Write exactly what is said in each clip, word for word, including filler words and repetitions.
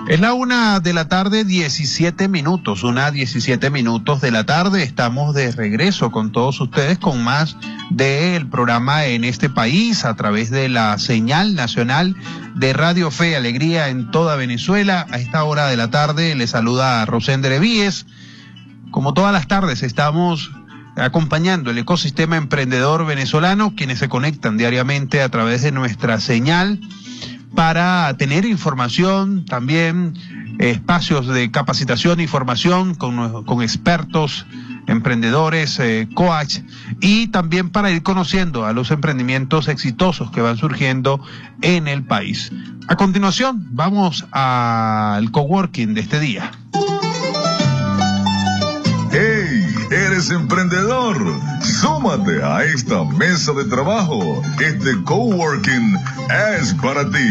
Es la una de la tarde, diecisiete minutos, una diecisiete minutos de la tarde. Estamos de regreso con todos ustedes con más del programa En este País a través de la señal nacional de Radio Fe y Alegría en toda Venezuela. A esta hora de la tarde les saluda Rosender Evíes. Como todas las tardes estamos acompañando el ecosistema emprendedor venezolano, quienes se conectan diariamente a través de nuestra señal para tener información, también eh, espacios de capacitación y formación con, con expertos, emprendedores, eh, coach, y también para ir conociendo a los emprendimientos exitosos que van surgiendo en el país. A continuación, vamos al coworking de este día. ¡Hey! ¿Eres emprendedor? Súmate a esta mesa de trabajo. Este coworking es para ti.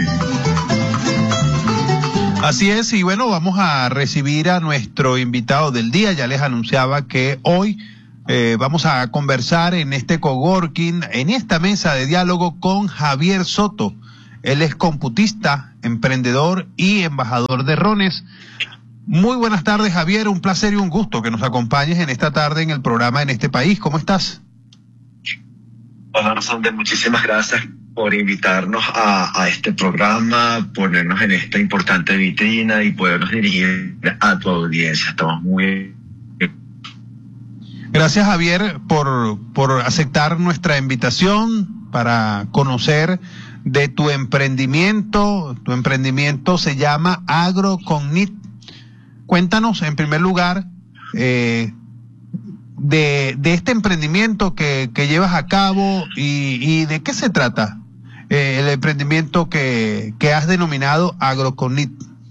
Así es, y bueno, vamos a recibir a nuestro invitado del día. Ya les anunciaba que hoy eh, vamos a conversar en este coworking, en esta mesa de diálogo con Javier Soto. Él es computista, emprendedor y embajador de Rones. Muy buenas tardes, Javier, un placer y un gusto que nos acompañes en esta tarde en el programa En este País. ¿Cómo estás? Hola, Rosende, muchísimas gracias por invitarnos a, a este programa, ponernos en esta importante vitrina y podernos dirigir a tu audiencia. Estamos muy... Gracias, Javier, por, por aceptar nuestra invitación para conocer de tu emprendimiento. Tu emprendimiento se llama AgroCognit. Cuéntanos, en primer lugar, eh, de, de este emprendimiento que, que llevas a cabo y, y de qué se trata eh, el emprendimiento que, que has denominado AgroCognit.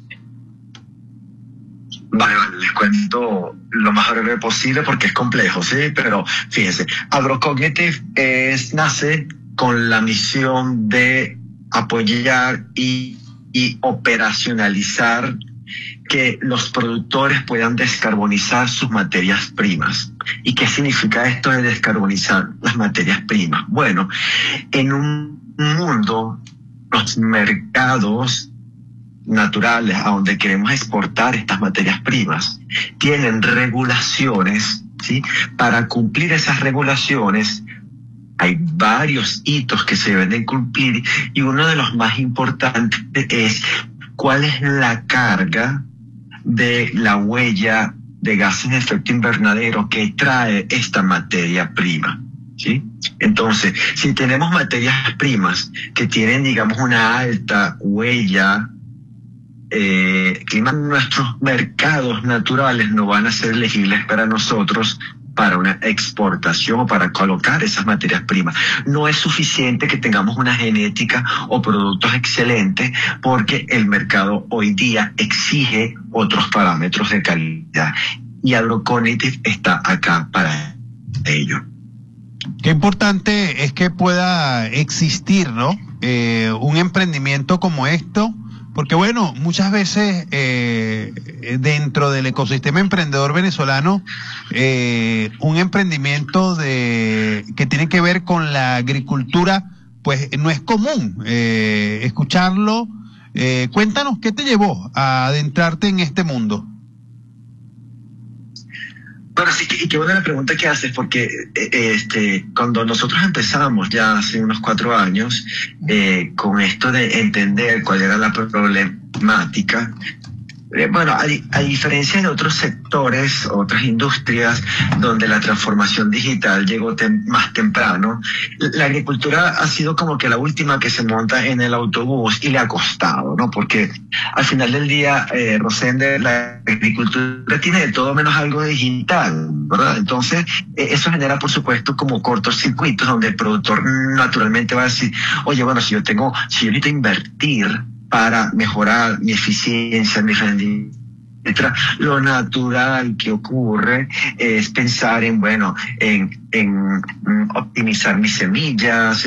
Vale, vale, les cuento lo más breve posible porque es complejo, ¿sí? Pero fíjense, AgroCognitive es, nace con la misión de apoyar y, y operacionalizar que los productores puedan descarbonizar sus materias primas. ¿Y qué significa esto de descarbonizar las materias primas? Bueno, en un mundo, los mercados naturales a donde queremos exportar estas materias primas tienen regulaciones, ¿sí? Para cumplir esas regulaciones hay varios hitos que se deben de cumplir y uno de los más importantes es cuál es la carga de la huella de gases de efecto invernadero que trae esta materia prima, ¿sí? Entonces, si tenemos materias primas que tienen, digamos, una alta huella, eh, clima, nuestros mercados naturales no van a ser elegibles para nosotros para una exportación o para colocar esas materias primas. No es suficiente que tengamos una genética o productos excelentes porque el mercado hoy día exige otros parámetros de calidad y AgroCognitive está acá para ello. Qué importante es que pueda existir, ¿no? Eh, un emprendimiento como esto. Porque bueno, muchas veces eh, dentro del ecosistema emprendedor venezolano, eh, un emprendimiento de que tiene que ver con la agricultura, pues no es común eh, escucharlo. Eh, cuéntanos, ¿qué te llevó a adentrarte en este mundo? Bueno, sí, y qué buena la pregunta que haces, porque eh, este, cuando nosotros empezamos ya hace unos cuatro años eh, con esto de entender cuál era la problemática, eh, bueno, a, a diferencia de otros sectores, otras industrias, donde la transformación digital llegó tem más temprano, la agricultura ha sido como que la última que se monta en el autobús y le ha costado, ¿no? Porque al final del día, eh, Rosende, la agricultura tiene de todo menos algo digital, ¿verdad? Entonces, eh, eso genera, por supuesto, como cortocircuitos donde el productor naturalmente va a decir, oye, bueno, si yo tengo, si yo necesito invertir para mejorar mi eficiencia, mi rendimiento, lo natural que ocurre es pensar en, bueno, en, en optimizar mis semillas, en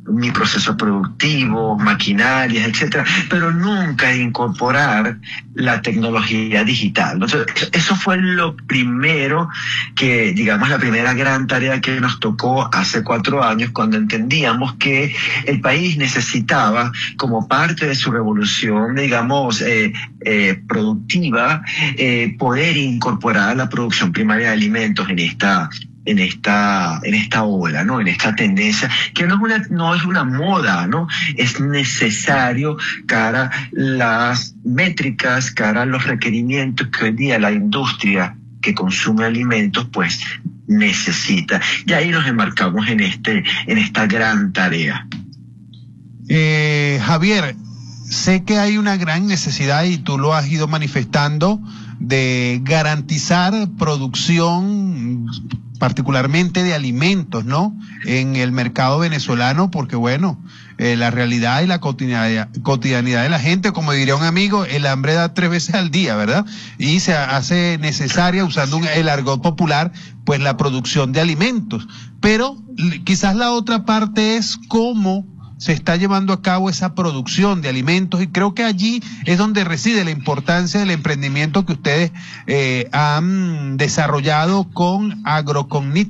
mi proceso productivo, maquinarias, etcétera, pero nunca incorporar la tecnología digital. Entonces, eso fue lo primero que, digamos, la primera gran tarea que nos tocó hace cuatro años, cuando entendíamos que el país necesitaba, como parte de su revolución, digamos, eh, eh, productiva, eh, poder incorporar la producción primaria de alimentos en esta en esta en esta ola, ¿no? En esta tendencia que no es una no es una moda, ¿no? Es necesario cara las métricas, cara los requerimientos que hoy día la industria que consume alimentos pues necesita. Y ahí nos embarcamos en este en esta gran tarea. Eh, Javier, sé que hay una gran necesidad, y tú lo has ido manifestando, de garantizar producción, particularmente de alimentos, ¿no?, en el mercado venezolano, porque bueno, eh, la realidad y la cotidianidad, cotidianidad de la gente, como diría un amigo, el hambre da tres veces al día, ¿verdad? Y se hace necesaria, usando un, el argot popular, pues la producción de alimentos. Pero quizás la otra parte es cómo se está llevando a cabo esa producción de alimentos, y creo que allí es donde reside la importancia del emprendimiento que ustedes eh, han desarrollado con Agrocognit.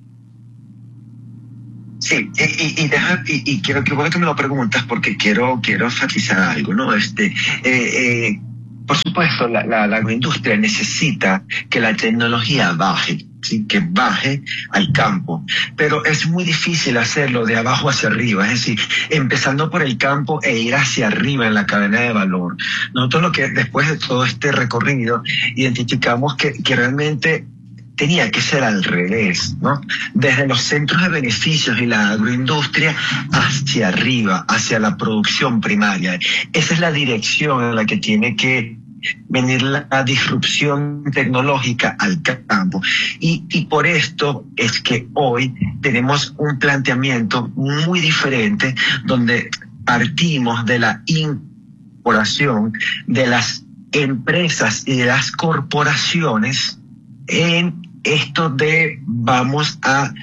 Sí, y, y, y, deja, y, y quiero que, bueno que me lo preguntas, porque quiero quiero enfatizar algo, ¿no? Este, eh, eh, por supuesto, la, la, la agroindustria necesita que la tecnología baje, ¿sí? Que baje al campo, pero es muy difícil hacerlo de abajo hacia arriba, es decir, empezando por el campo e ir hacia arriba en la cadena de valor. Nosotros, lo que después de todo este recorrido, identificamos que, que realmente tenía que ser al revés, ¿no? Desde los centros de beneficios y la agroindustria hacia arriba, hacia la producción primaria. Esa es la dirección en la que tiene que venir la disrupción tecnológica al campo. Y, y por esto es que hoy tenemos un planteamiento muy diferente, donde partimos de la incorporación de las empresas y de las corporaciones en esto de vamos a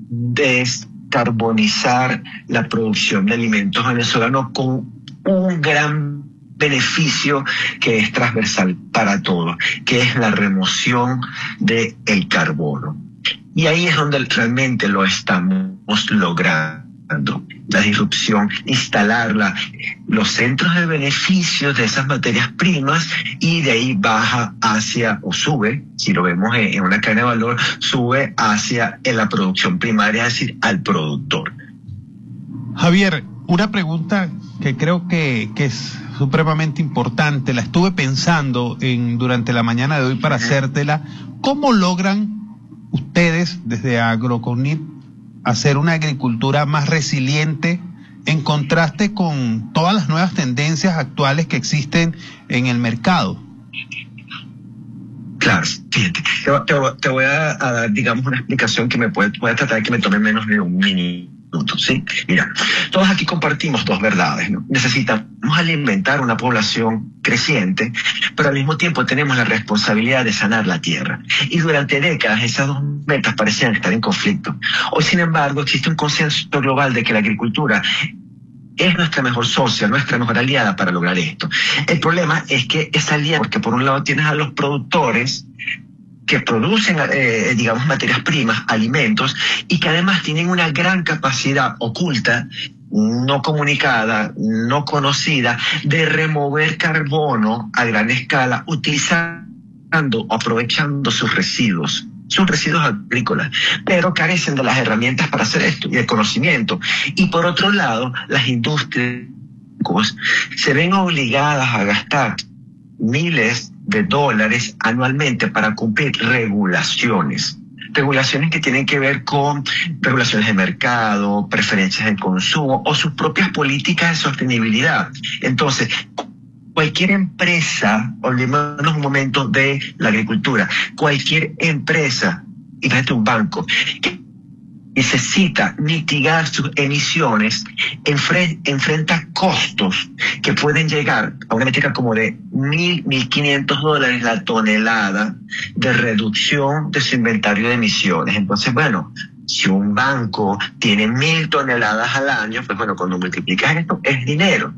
descarbonizar la producción de alimentos venezolanos con un gran beneficio que es transversal para todos, que es la remoción del carbono. Y ahí es donde realmente lo estamos logrando. La disrupción, instalarla, los centros de beneficios de esas materias primas, y de ahí baja hacia, o sube, si lo vemos en una cadena de valor, sube hacia en la producción primaria, es decir, al productor. Javier, una pregunta que creo que, que es supremamente importante, la estuve pensando en durante la mañana de hoy para hacértela. ¿Cómo logran ustedes desde Agrocognit hacer una agricultura más resiliente en contraste con todas las nuevas tendencias actuales que existen en el mercado? Claro, fíjate, te, te, te voy a, a dar, digamos, una explicación que me puede, puede tratar de que me tome menos de un minuto. ¿Sí? Mira, todos aquí compartimos dos verdades, ¿no? Necesitamos alimentar una población creciente, pero al mismo tiempo tenemos la responsabilidad de sanar la tierra. Y durante décadas esas dos metas parecían estar en conflicto. Hoy, sin embargo, existe un consenso global de que la agricultura es nuestra mejor socia, nuestra mejor aliada para lograr esto. El problema es que esa aliada, porque por un lado tienes a los productores que producen, eh, digamos, materias primas, alimentos, y que además tienen una gran capacidad oculta, no comunicada, no conocida, de remover carbono a gran escala, utilizando, aprovechando sus residuos. Son residuos agrícolas, pero carecen de las herramientas para hacer esto y el conocimiento. Y por otro lado, las industrias se ven obligadas a gastar miles de dólares anualmente para cumplir regulaciones. Regulaciones que tienen que ver con regulaciones de mercado, preferencias de consumo o sus propias políticas de sostenibilidad. Entonces, cualquier empresa, olvidémonos un momento de la agricultura, cualquier empresa, imagínate un banco, que necesita mitigar sus emisiones, enfre enfrenta costos que pueden llegar a una métrica como de mil, mil quinientos dólares la tonelada de reducción de su inventario de emisiones. Entonces, bueno, Si un banco tiene mil toneladas al año, pues bueno, cuando multiplicas esto, es dinero.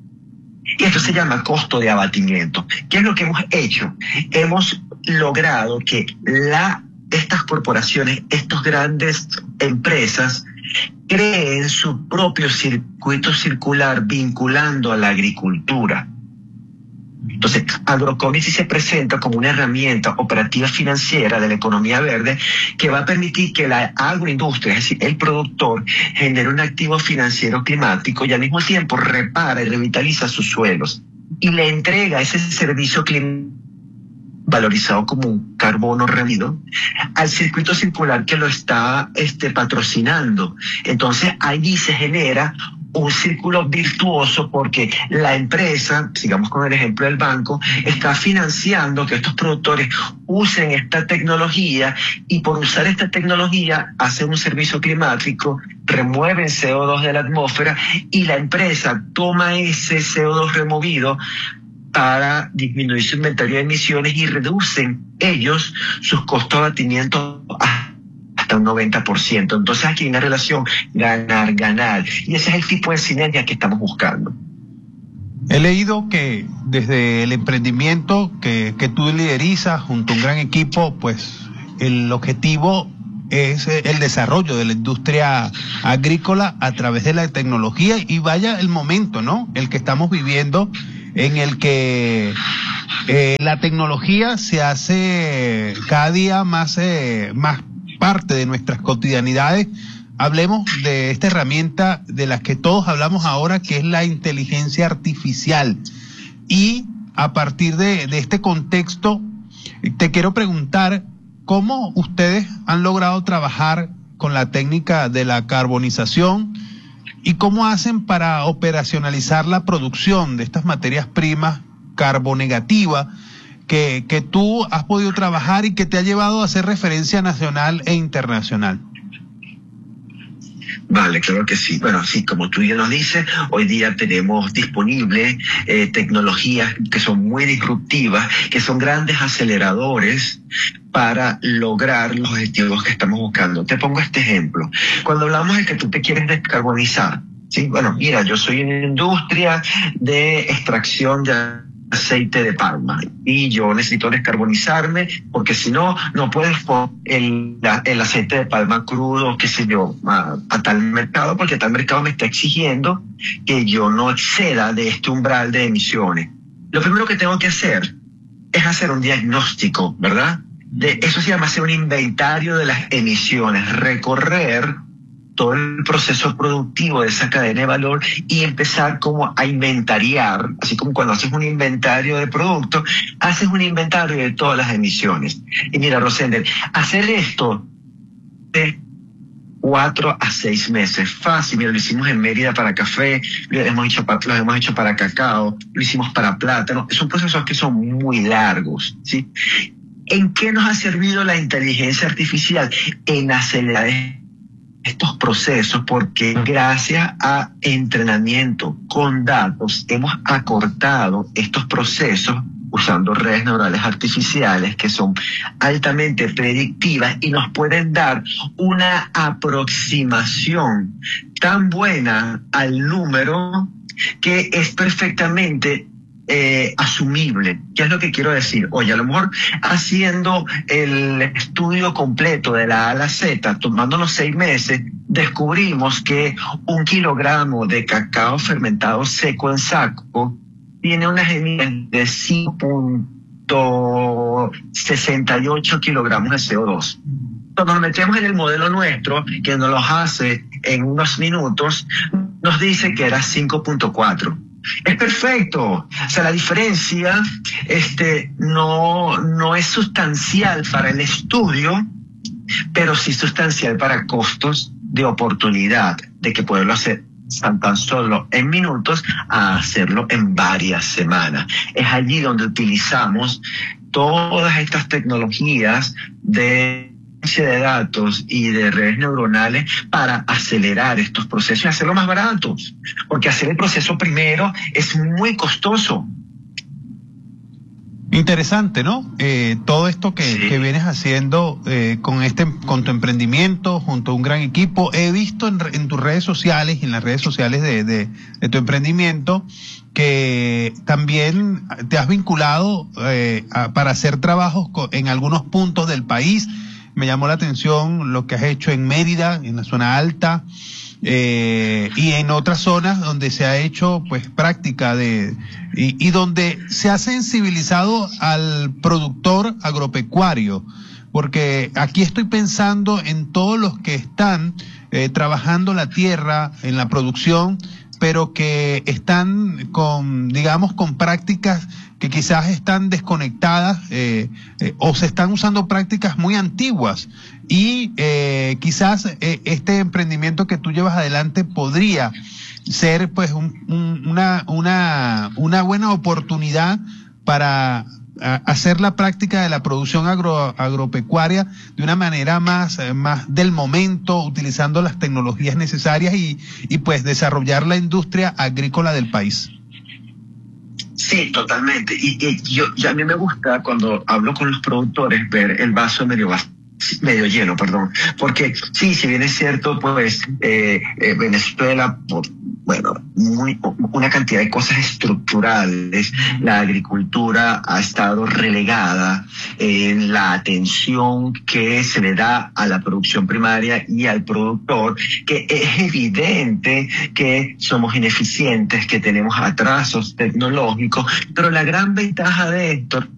Y esto se llama costo de abatimiento. ¿Qué es lo que hemos hecho? Hemos logrado que la, estas corporaciones, estas grandes empresas, creen su propio circuito circular vinculando a la agricultura. Entonces, Agrocognitive se presenta como una herramienta operativa financiera de la economía verde que va a permitir que la agroindustria, es decir, el productor, genere un activo financiero climático y al mismo tiempo repara y revitaliza sus suelos y le entrega ese servicio climático valorizado como un carbono removido al circuito circular que lo está este, patrocinando. Entonces, allí se genera un círculo virtuoso porque la empresa, sigamos con el ejemplo del banco, está financiando que estos productores usen esta tecnología y por usar esta tecnología hacen un servicio climático, remueven C O dos de la atmósfera y la empresa toma ese C O dos removido para disminuir su inventario de emisiones y reducen ellos sus costos de abatimiento hasta un noventa por ciento. Entonces aquí hay una relación ganar-ganar. Y ese es el tipo de sinergia que estamos buscando. He leído que desde el emprendimiento que, que tú liderizas junto a un gran equipo, pues el objetivo es el desarrollo de la industria agrícola a través de la tecnología y vaya el momento, ¿no? El que estamos viviendo en el que eh, la tecnología se hace cada día más, eh, más parte de nuestras cotidianidades. Hablemos de esta herramienta de la que todos hablamos ahora, que es la inteligencia artificial. Y a partir de, de este contexto, te quiero preguntar cómo ustedes han logrado trabajar con la técnica de la carbonización y cómo hacen para operacionalizar la producción de estas materias primas carbonegativas que, que tú has podido trabajar y que te ha llevado a hacer referencia nacional e internacional. Vale, claro que sí. Bueno, sí, como tú ya nos dices, hoy día tenemos disponibles eh, tecnologías que son muy disruptivas, que son grandes aceleradores para lograr los objetivos que estamos buscando. Te pongo este ejemplo. Cuando hablamos de que tú te quieres descarbonizar, ¿sí? Bueno, mira, yo soy una industria de extracción de aceite de palma y yo necesito descarbonizarme porque si no, no puedes poner el, el aceite de palma crudo, qué sé yo, a, a tal mercado porque tal mercado me está exigiendo que yo no exceda de este umbral de emisiones. Lo primero que tengo que hacer es hacer un diagnóstico, ¿verdad? De, eso se llama hacer un inventario de las emisiones, recorrer todo el proceso productivo de esa cadena de valor y empezar como a inventariar, así como cuando haces un inventario de productos, haces un inventario de todas las emisiones. Y mira, Rosender, hacer esto de cuatro a seis meses, fácil. Mira, lo hicimos en Mérida para café, lo hemos hecho para, lo hemos hecho para cacao, lo hicimos para plátano. Son procesos que son muy largos, ¿sí? ¿En qué nos ha servido la inteligencia artificial? En acelerar estos procesos, porque gracias a entrenamiento con datos hemos acortado estos procesos usando redes neurales artificiales que son altamente predictivas y nos pueden dar una aproximación tan buena al número que es perfectamente Eh, asumible. ¿Qué es lo que quiero decir? Oye, a lo mejor haciendo el estudio completo de la A a la Z, tomándonos seis meses, descubrimos que un kilogramo de cacao fermentado seco en saco tiene unas emisiones de cinco punto sesenta y ocho kilogramos de C O dos. Cuando nos metemos en el modelo nuestro, que nos los hace en unos minutos, nos dice que era cinco punto cuatro. Es perfecto. O sea, la diferencia este, no, no es sustancial para el estudio, pero sí sustancial para costos de oportunidad, de que poderlo hacer tan solo en minutos a hacerlo en varias semanas. Es allí donde utilizamos todas estas tecnologías de de datos y de redes neuronales para acelerar estos procesos y hacerlo más baratos, porque hacer el proceso primero es muy costoso. Interesante, ¿no? Eh, todo esto que, sí. que vienes haciendo eh, con este, con tu emprendimiento, junto a un gran equipo. He visto en, en tus redes sociales, en las redes sociales de, de, de tu emprendimiento, que también te has vinculado eh, a, para hacer trabajos en algunos puntos del país. Me llamó la atención lo que has hecho en Mérida, en la zona alta, eh, y en otras zonas donde se ha hecho pues práctica de y, y donde se ha sensibilizado al productor agropecuario, porque aquí estoy pensando en todos los que están eh, trabajando la tierra en la producción, pero que están con, digamos, con prácticas que quizás están desconectadas eh, eh, o se están usando prácticas muy antiguas y eh, quizás eh, este emprendimiento que tú llevas adelante podría ser pues un, un, una, una, una buena oportunidad para a, hacer la práctica de la producción agro, agropecuaria de una manera más, eh, más del momento, utilizando las tecnologías necesarias y, y pues desarrollar la industria agrícola del país. Sí, totalmente. Y, y yo, yo a mí me gusta cuando hablo con los productores ver el vaso medio vacío, medio lleno, perdón, porque sí, si bien es cierto, pues eh, eh, Venezuela, por, bueno, muy, una cantidad de cosas estructurales, la agricultura ha estado relegada en la atención que se le da a la producción primaria y al productor, que es evidente que somos ineficientes, que tenemos atrasos tecnológicos, pero la gran ventaja de esto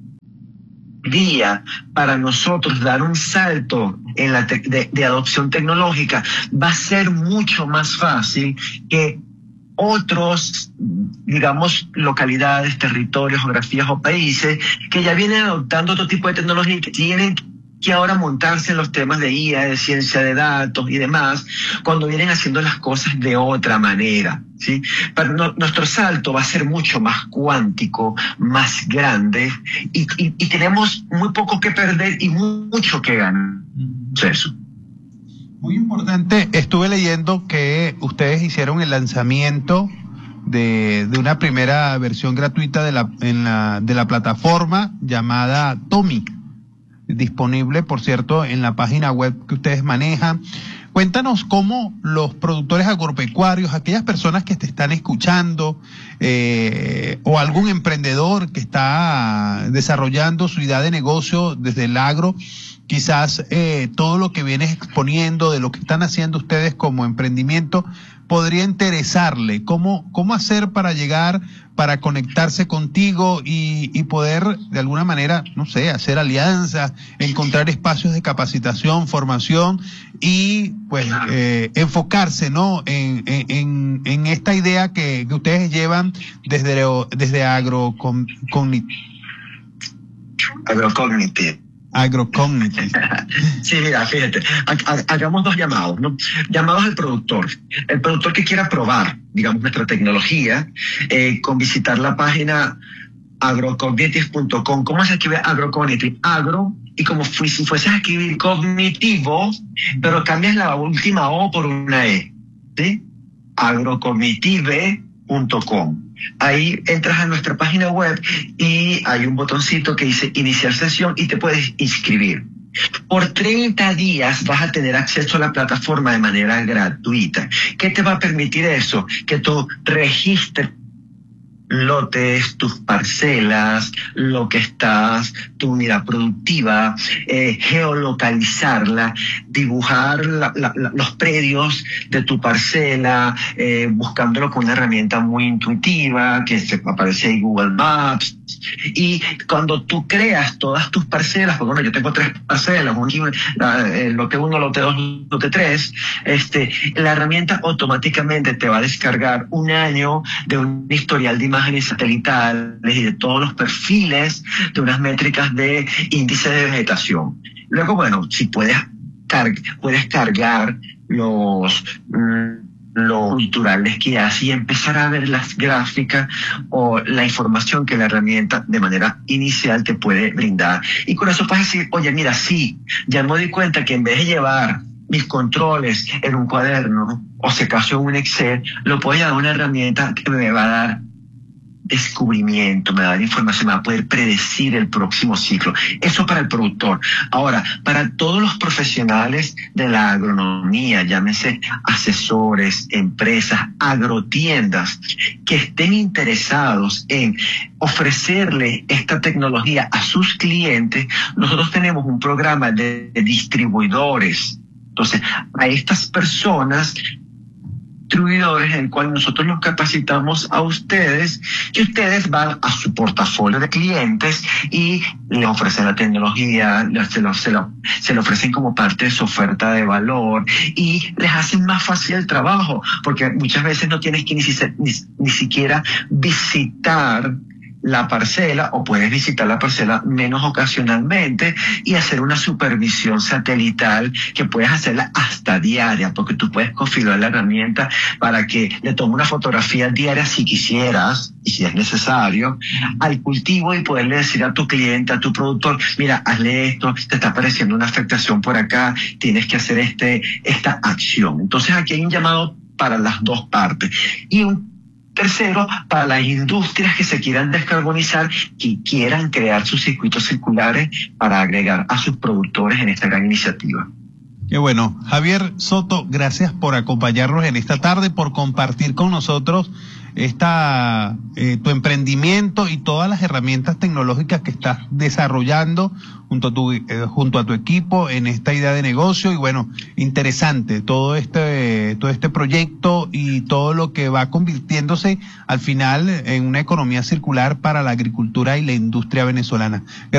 día para nosotros dar un salto en la te- de, de adopción tecnológica va a ser mucho más fácil que otros, digamos, localidades, territorios, geografías o países que ya vienen adoptando otro tipo de tecnología y que tienen que ahora montarse en los temas de I A, de ciencia de datos y demás, cuando vienen haciendo las cosas de otra manera, ¿sí? Pero no, nuestro salto va a ser mucho más cuántico, más grande, y, y, y tenemos muy poco que perder y mucho que ganar. Eso. Muy importante, estuve leyendo que ustedes hicieron el lanzamiento de, de una primera versión gratuita de la, en la, de la plataforma llamada Tomi, disponible, por cierto, en la página web que ustedes manejan. Cuéntanos cómo los productores agropecuarios, aquellas personas que te están escuchando, eh, o algún emprendedor que está desarrollando su idea de negocio desde el agro, quizás eh, todo lo que vienes exponiendo de lo que están haciendo ustedes como emprendimiento podría interesarle. ¿Cómo, cómo hacer para llegar, para conectarse contigo y, y poder de alguna manera, no sé, hacer alianzas, encontrar espacios de capacitación, formación y pues eh, enfocarse, ¿no? En, en, en esta idea que, que ustedes llevan desde, desde Agrocognitive. Agrocognitive. Agrocognitive. Sí, mira, fíjate, hagamos dos llamados, ¿no? Llamados al productor. El productor que quiera probar, digamos, nuestra tecnología, eh, con visitar la página agrocognitive punto com. ¿Cómo se escribe Agrocognitive? Agro, y como fui, si fueses a escribir cognitivo, pero cambias la última O por una E, ¿sí? agrocognitive punto com. Ahí entras a nuestra página web y hay un botoncito que dice iniciar sesión y te puedes inscribir. Por treinta días vas a tener acceso a la plataforma de manera gratuita. ¿Qué te va a permitir eso? Que tú registres lotes, tus parcelas, lo que estás, tu unidad productiva, eh, geolocalizarla, dibujar la, la, la, los predios de tu parcela, eh, buscándolo con una herramienta muy intuitiva que se aparece en Google Maps. Y cuando tú creas todas tus parcelas, pues bueno, yo tengo tres parcelas, un, la, eh, lote uno, lote dos, lote tres, este, la herramienta automáticamente te va a descargar un año de un historial de imágenes satelitales y de todos los perfiles de unas métricas de índice de vegetación. Luego, bueno, si puedes, car puedes cargar los... Mmm, lo culturales que hace y empezar a ver las gráficas o la información que la herramienta de manera inicial te puede brindar. Y con eso puedes decir, oye, mira, sí, ya me doy cuenta que en vez de llevar mis controles en un cuaderno o si acaso en un Excel, lo puedo llevar a una herramienta que me va a dar descubrimiento, me va a dar información, me va a poder predecir el próximo ciclo. Eso para el productor. Ahora, para todos los profesionales de la agronomía, llámese asesores, empresas, agrotiendas, que estén interesados en ofrecerle esta tecnología a sus clientes, nosotros tenemos un programa de distribuidores. Entonces, a estas personas, distribuidores, en el cual nosotros los capacitamos a ustedes, y ustedes van a su portafolio de clientes y le ofrecen la tecnología, se lo, se lo, se lo ofrecen como parte de su oferta de valor y les hacen más fácil el trabajo, porque muchas veces no tienes que ni, ni, ni siquiera visitar la parcela, o puedes visitar la parcela menos ocasionalmente y hacer una supervisión satelital que puedes hacerla hasta diaria, porque tú puedes configurar la herramienta para que le tome una fotografía diaria si quisieras y si es necesario al cultivo, y poderle decir a tu cliente, a tu productor: mira, hazle esto, te está apareciendo una afectación por acá, tienes que hacer este esta acción. Entonces aquí hay un llamado para las dos partes. Y un tercero, para las industrias que se quieran descarbonizar, que quieran crear sus circuitos circulares para agregar a sus productores en esta gran iniciativa. Qué bueno. Javier Soto, gracias por acompañarnos en esta tarde, por compartir con nosotros esta eh, tu emprendimiento y todas las herramientas tecnológicas que estás desarrollando junto a tu eh, junto a tu equipo en esta idea de negocio. Y bueno, interesante todo este todo este proyecto y todo lo que va convirtiéndose al final en una economía circular para la agricultura y la industria venezolana.